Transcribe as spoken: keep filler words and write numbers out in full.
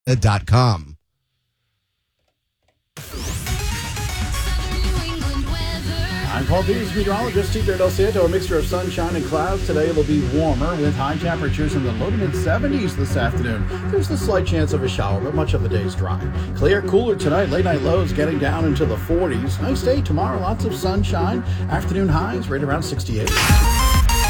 dot com. I'm Paul Peters, meteorologist. T J Del Santo. A mixture of sunshine and clouds. Today it'll be warmer with high temperatures in the low to mid seventies this afternoon. There's the slight chance of a shower, but much of the day's dry. Clear, cooler tonight. Late night lows getting down into the forties. Nice day tomorrow. Lots of sunshine. Afternoon highs right around sixty-eight.